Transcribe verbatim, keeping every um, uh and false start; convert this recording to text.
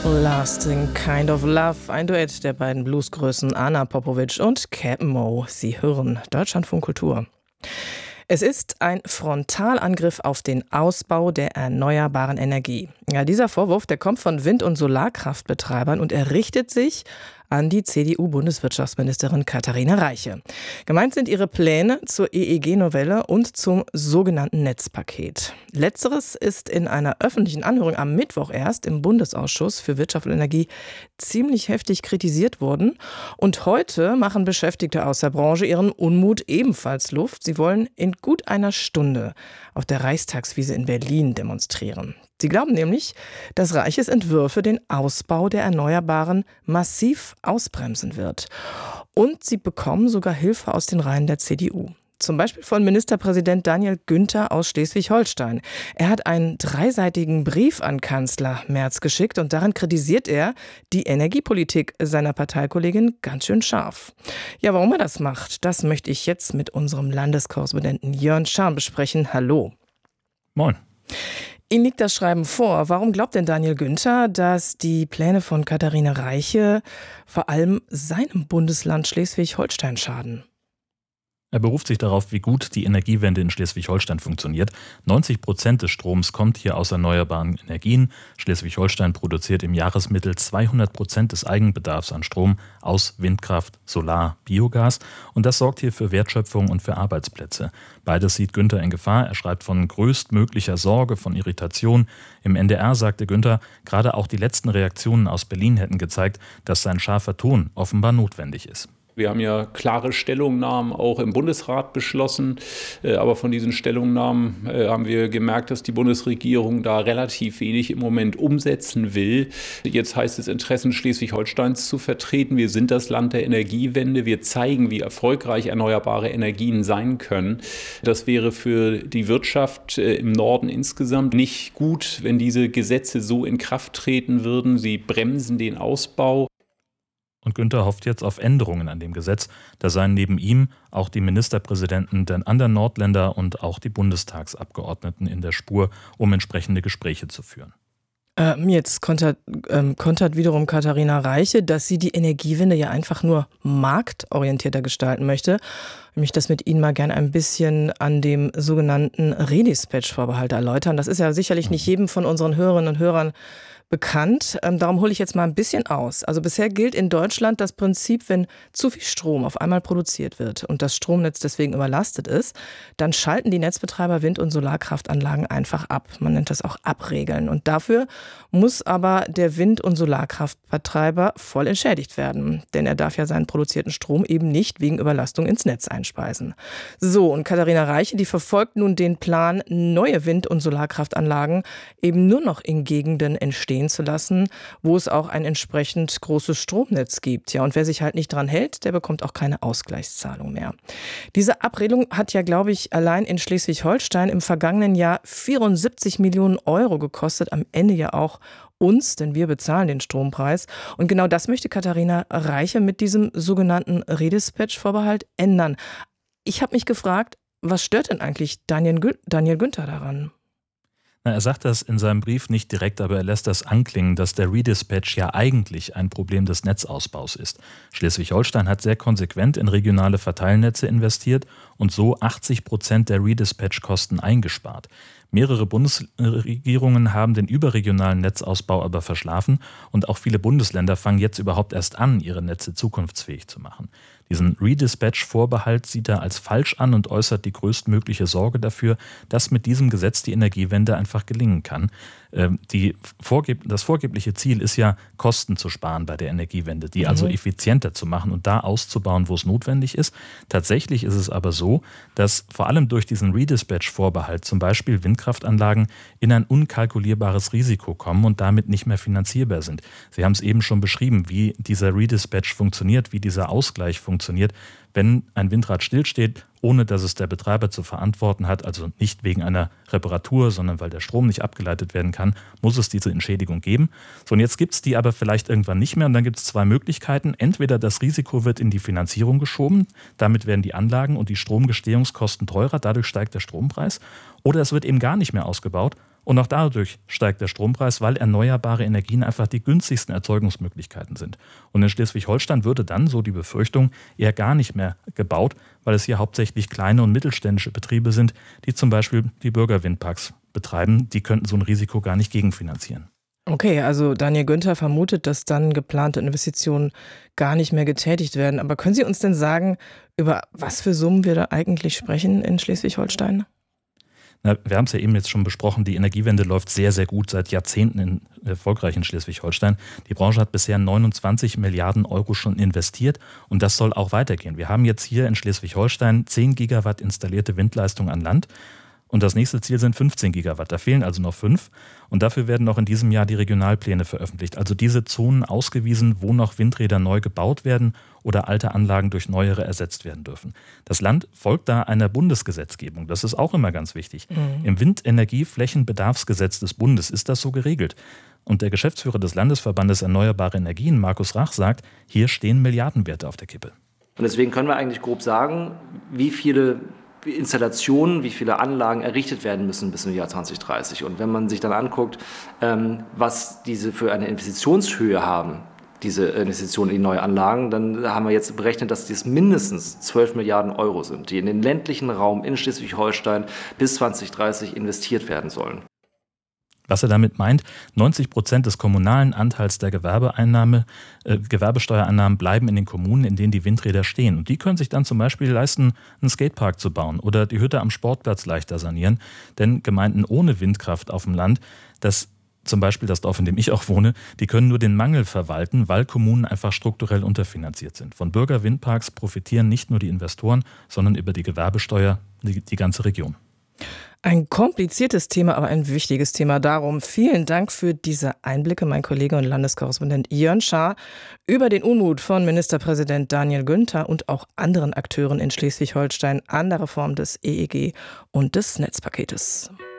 Lasting Kind of Love, ein Duett der beiden Bluesgrößen Anna Popovic und Cap'n Mo. Sie hören Deutschlandfunk Kultur. Es ist ein Frontalangriff auf den Ausbau der erneuerbaren Energie. Ja, dieser Vorwurf, der kommt von Wind- und Solarkraftbetreibern und er richtet sich an die C D U-Bundeswirtschaftsministerin Katharina Reiche. Gemeint sind ihre Pläne zur E E G-Novelle und zum sogenannten Netzpaket. Letzteres ist in einer öffentlichen Anhörung am Mittwoch erst im Bundesausschuss für Wirtschaft und Energie ziemlich heftig kritisiert worden. Und heute machen Beschäftigte aus der Branche ihren Unmut ebenfalls Luft. Sie wollen in gut einer Stunde auf der Reichstagswiese in Berlin demonstrieren. Sie glauben nämlich, dass Reiches Entwürfe den Ausbau der Erneuerbaren massiv ausbremsen wird. Und sie bekommen sogar Hilfe aus den Reihen der C D U. Zum Beispiel von Ministerpräsident Daniel Günther aus Schleswig-Holstein. Er hat einen dreiseitigen Brief an Kanzler Merz geschickt und darin kritisiert er die Energiepolitik seiner Parteikollegin ganz schön scharf. Ja, warum er das macht, das möchte ich jetzt mit unserem Landeskorrespondenten Jörn Schaam besprechen. Hallo. Moin. Ihnen liegt das Schreiben vor. Warum glaubt denn Daniel Günther, dass die Pläne von Katharina Reiche vor allem seinem Bundesland Schleswig-Holstein schaden? Er beruft sich darauf, wie gut die Energiewende in Schleswig-Holstein funktioniert. neunzig Prozent des Stroms kommt hier aus erneuerbaren Energien. Schleswig-Holstein produziert im Jahresmittel zweihundert Prozent des Eigenbedarfs an Strom aus Windkraft, Solar, Biogas. Und das sorgt hier für Wertschöpfung und für Arbeitsplätze. Beides sieht Günther in Gefahr. Er schreibt von größtmöglicher Sorge, von Irritation. Im N D R sagte Günther, gerade auch die letzten Reaktionen aus Berlin hätten gezeigt, dass sein scharfer Ton offenbar notwendig ist. Wir haben ja klare Stellungnahmen auch im Bundesrat beschlossen, aber von diesen Stellungnahmen haben wir gemerkt, dass die Bundesregierung da relativ wenig im Moment umsetzen will. Jetzt heißt es, Interessen Schleswig-Holsteins zu vertreten. Wir sind das Land der Energiewende. Wir zeigen, wie erfolgreich erneuerbare Energien sein können. Das wäre für die Wirtschaft im Norden insgesamt nicht gut, wenn diese Gesetze so in Kraft treten würden. Sie bremsen den Ausbau. Und Günther hofft jetzt auf Änderungen an dem Gesetz. Da seien neben ihm auch die Ministerpräsidenten der anderen Nordländer und auch die Bundestagsabgeordneten in der Spur, um entsprechende Gespräche zu führen. Ähm, jetzt kontert, ähm, kontert wiederum Katharina Reiche, dass sie die Energiewende ja einfach nur marktorientierter gestalten möchte. Ich möchte das mit Ihnen mal gerne ein bisschen an dem sogenannten Redispatch-Vorbehalt erläutern. Das ist ja sicherlich nicht jedem von unseren Hörerinnen und Hörern bekannt. Ähm, darum hole ich jetzt mal ein bisschen aus. Also bisher gilt in Deutschland das Prinzip, wenn zu viel Strom auf einmal produziert wird und das Stromnetz deswegen überlastet ist, dann schalten die Netzbetreiber Wind- und Solarkraftanlagen einfach ab. Man nennt das auch abregeln. Und dafür muss aber der Wind- und Solarkraftbetreiber voll entschädigt werden. Denn er darf ja seinen produzierten Strom eben nicht wegen Überlastung ins Netz einspeisen. So, und Katharina Reiche, die verfolgt nun den Plan, neue Wind- und Solarkraftanlagen eben nur noch in Gegenden entstehen zu lassen, wo es auch ein entsprechend großes Stromnetz gibt. Ja, und wer sich halt nicht dran hält, der bekommt auch keine Ausgleichszahlung mehr. Diese Abregelung hat ja, glaube ich, allein in Schleswig-Holstein im vergangenen Jahr vierundsiebzig Millionen Euro gekostet. Am Ende ja auch uns, denn wir bezahlen den Strompreis. Und genau das möchte Katharina Reiche mit diesem sogenannten Redispatch-Vorbehalt ändern. Ich habe mich gefragt, was stört denn eigentlich Daniel, Gü- Daniel Günther daran? Na, er sagt das in seinem Brief nicht direkt, aber er lässt das anklingen, dass der Redispatch ja eigentlich ein Problem des Netzausbaus ist. Schleswig-Holstein hat sehr konsequent in regionale Verteilnetze investiert und so achtzig Prozent der Redispatch-Kosten eingespart. Mehrere Bundesregierungen haben den überregionalen Netzausbau aber verschlafen und auch viele Bundesländer fangen jetzt überhaupt erst an, ihre Netze zukunftsfähig zu machen. Diesen Redispatch-Vorbehalt sieht er als falsch an und äußert die größtmögliche Sorge dafür, dass mit diesem Gesetz die Energiewende einfach gelingen kann. Die vorgeb- das vorgebliche Ziel ist ja, Kosten zu sparen bei der Energiewende, die also Mhm. effizienter zu machen und da auszubauen, wo es notwendig ist. Tatsächlich ist es aber so, dass vor allem durch diesen Redispatch-Vorbehalt zum Beispiel Windkraftanlagen in ein unkalkulierbares Risiko kommen und damit nicht mehr finanzierbar sind. Sie haben es eben schon beschrieben, wie dieser Redispatch funktioniert, wie dieser Ausgleich funktioniert. Wenn ein Windrad stillsteht, ohne dass es der Betreiber zu verantworten hat, also nicht wegen einer Reparatur, sondern weil der Strom nicht abgeleitet werden kann, muss es diese Entschädigung geben. So, und jetzt gibt es die aber vielleicht irgendwann nicht mehr und dann gibt es zwei Möglichkeiten. Entweder das Risiko wird in die Finanzierung geschoben, damit werden die Anlagen und die Stromgestehungskosten teurer, dadurch steigt der Strompreis, oder es wird eben gar nicht mehr ausgebaut Und auch dadurch steigt der Strompreis, weil erneuerbare Energien einfach die günstigsten Erzeugungsmöglichkeiten sind. Und in Schleswig-Holstein würde dann, so die Befürchtung, eher gar nicht mehr gebaut, weil es hier hauptsächlich kleine und mittelständische Betriebe sind, die zum Beispiel die Bürgerwindparks betreiben. Die könnten so ein Risiko gar nicht gegenfinanzieren. Okay, also Daniel Günther vermutet, dass dann geplante Investitionen gar nicht mehr getätigt werden. Aber können Sie uns denn sagen, über was für Summen wir da eigentlich sprechen in Schleswig-Holstein? Na, wir haben es ja eben jetzt schon besprochen, die Energiewende läuft sehr, sehr gut, seit Jahrzehnten in, erfolgreich in Schleswig-Holstein. Die Branche hat bisher neunundzwanzig Milliarden Euro schon investiert und das soll auch weitergehen. Wir haben jetzt hier in Schleswig-Holstein zehn Gigawatt installierte Windleistung an Land. Und das nächste Ziel sind fünfzehn Gigawatt. Da fehlen also noch fünf. Und dafür werden auch in diesem Jahr die Regionalpläne veröffentlicht. Also diese Zonen ausgewiesen, wo noch Windräder neu gebaut werden oder alte Anlagen durch neuere ersetzt werden dürfen. Das Land folgt da einer Bundesgesetzgebung. Das ist auch immer ganz wichtig. Mhm. Im Windenergieflächenbedarfsgesetz des Bundes ist das so geregelt. Und der Geschäftsführer des Landesverbandes Erneuerbare Energien, Markus Rach, sagt, hier stehen Milliardenwerte auf der Kippe. Und deswegen können wir eigentlich grob sagen, wie viele Installationen, wie viele Anlagen errichtet werden müssen bis zum Jahr zwanzig dreißig. Und wenn man sich dann anguckt, was diese für eine Investitionshöhe haben, diese Investitionen in die neue Anlagen, dann haben wir jetzt berechnet, dass dies mindestens zwölf Milliarden Euro sind, die in den ländlichen Raum in Schleswig-Holstein bis zwanzig dreißig investiert werden sollen. Was er damit meint, neunzig Prozent des kommunalen Anteils der Gewerbeeinnahme, äh, Gewerbesteuereinnahmen bleiben in den Kommunen, in denen die Windräder stehen. Und die können sich dann zum Beispiel leisten, einen Skatepark zu bauen oder die Hütte am Sportplatz leichter sanieren. Denn Gemeinden ohne Windkraft auf dem Land, das zum Beispiel das Dorf, in dem ich auch wohne, die können nur den Mangel verwalten, weil Kommunen einfach strukturell unterfinanziert sind. Von Bürgerwindparks profitieren nicht nur die Investoren, sondern über die Gewerbesteuer die, die ganze Region. Ein kompliziertes Thema, aber ein wichtiges Thema. Darum vielen Dank für diese Einblicke, mein Kollege und Landeskorrespondent Jörn Schaar, über den Unmut von Ministerpräsident Daniel Günther und auch anderen Akteuren in Schleswig-Holstein an der Reform des E E G und des Netzpaketes.